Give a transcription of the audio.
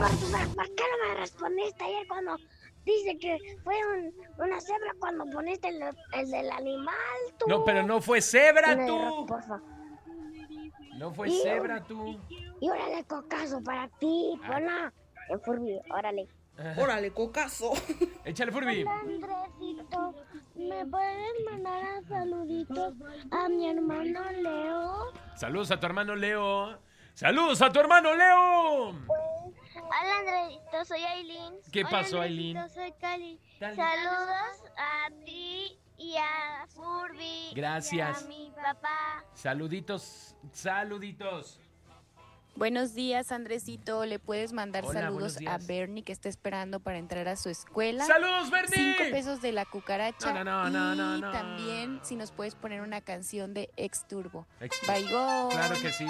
¿por qué no me respondiste ayer cuando dice que fue una cebra cuando poniste el del animal, tú? No, pero no fue cebra, Dime, tú. porfa. No fue Y, cebra, tú. y órale, cocazo para ti, Pona. En Furby, órale. Órale, cocazo. Échale, Furby. Hola, Andresito, ¿me puedes mandar a saluditos a mi hermano Leo? Saludos a tu hermano Leo. ¡Saludos a tu hermano Leo! Hola, Andresito, soy Aileen. ¿Qué pasó, Aileen? Soy Cali. Cali. Saludos a ti y a Furby. Gracias. Y a mi papá. Saluditos, saluditos. Buenos días, Andresito. ¿Le puedes mandar Hola, saludos buenos a días. Bernie, que está esperando para entrar a su escuela? ¡Saludos, Bernie! 5 pesos de la cucaracha. No. Y también si nos puedes poner una canción de Ex Turbo. Ex- Bye, go. Claro que sí.